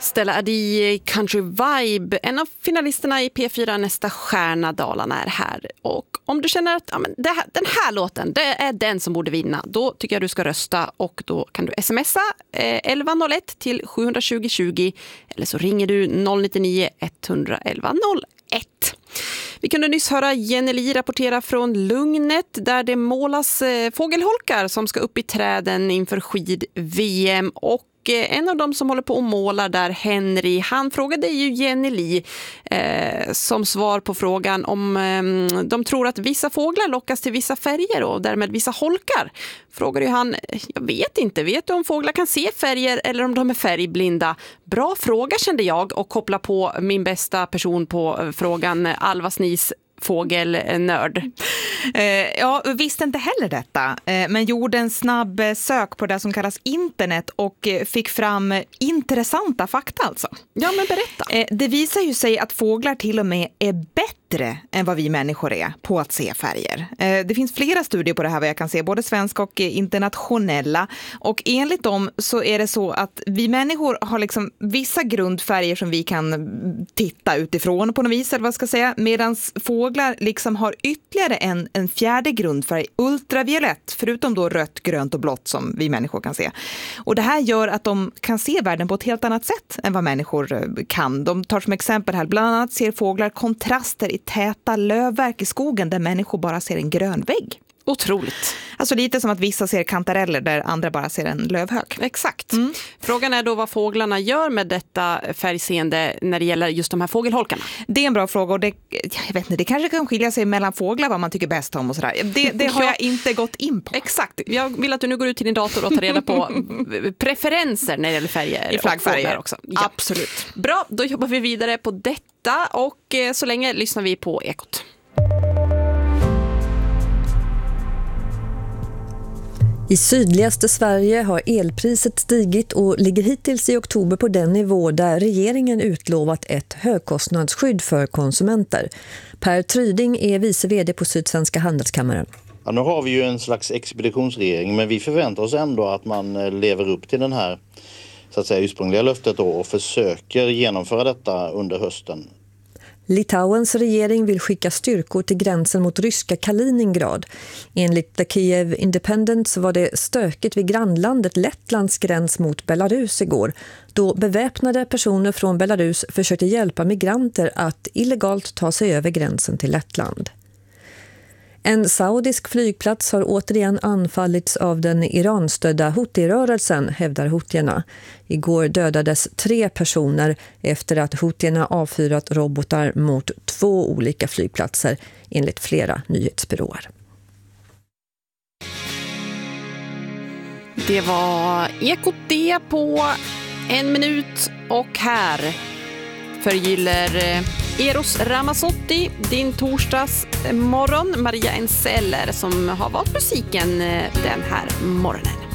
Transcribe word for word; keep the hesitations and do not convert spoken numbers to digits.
Stella Adi, Country Vibe. En av finalisterna i P fyra Nästa stjärna Dalarna är här. Och om du känner att ja, men det här, den här låten, det är den som borde vinna, då tycker jag du ska rösta. Och då kan du smsa eh, elva noll ett till sju tjugo tjugo eller så ringer du noll nio nio ett ett ett noll ett. Vi kunde nyss höra Jenny Li rapportera från Lugnet där det målas eh, fågelholkar som ska upp i träden inför skid-V M. Och eh, en av dem som håller på och målar där, Henry, han frågade ju Jenny Li eh, som svar på frågan om eh, de tror att vissa fåglar lockas till vissa färger och därmed vissa holkar. Frågade ju han, jag vet inte, vet du om fåglar kan se färger eller om de är färgblinda? Bra fråga kände jag och koppla på min bästa person på frågan, Alva Snis, fågelnörd. Eh, ja, visste inte heller detta, eh, men gjorde en snabb sök på det som kallas internet och eh, fick fram intressanta fakta alltså. Ja, men berätta. Eh, det visar ju sig att fåglar till och med är bättre än vad vi människor är på att se färger. Eh, det finns flera studier på det här vad jag kan se, både svenska och internationella. Och enligt dem så är det så att vi människor har liksom vissa grundfärger som vi kan titta utifrån på något vis, eller vad ska jag säga, medan fåglar liksom har ytterligare en, en fjärde grundfärg, ultraviolett, förutom då rött, grönt och blått som vi människor kan se. Och det här gör att de kan se världen på ett helt annat sätt än vad människor kan. De tar som exempel här, bland annat ser fåglar kontraster i täta lövverk i skogen där människor bara ser en grön vägg. Otroligt. Alltså lite som att vissa ser kantareller där andra bara ser en lövhög. Exakt. Mm. Frågan är då vad fåglarna gör med detta färgseende när det gäller just de här fågelholkarna. Det är en bra fråga och det, jag vet inte, det kanske kan skilja sig mellan fåglar vad man tycker bäst om och sådär. Det, det har jag inte gått in på. Exakt. Jag vill att du nu går ut till din dator och tar reda på preferenser när det gäller färger. I flaggfärger också. Ja. Absolut. Bra, då jobbar vi vidare på detta och så länge lyssnar vi på Ekot. I sydligaste Sverige har elpriset stigit och ligger hittills i oktober på den nivå där regeringen utlovat ett högkostnadsskydd för konsumenter. Per Tryding är vice vd på Sydsvenska handelskammaren. Ja, nu har vi ju en slags expeditionsregering, men vi förväntar oss ändå att man lever upp till den här så att säga ursprungliga löftet då, och försöker genomföra detta under hösten. Litauens regering vill skicka styrkor till gränsen mot ryska Kaliningrad. Enligt The Kiev Independent så var det stökigt vid grannlandet Lettlands gräns mot Belarus igår, då beväpnade personer från Belarus försökte hjälpa migranter att illegalt ta sig över gränsen till Lettland. En saudisk flygplats har återigen anfallits av den Iranstödda Houthi-rörelsen, hävdar Houthierna. Igår dödades tre personer efter att Houthierna avfyrat robotar mot två olika flygplatser, enligt flera nyhetsbyråer. Det var Ekot D på en minut och här förgyller Eros Ramazzotti din torsdags morgon. Maria Enseller som har valt musiken den här morgonen.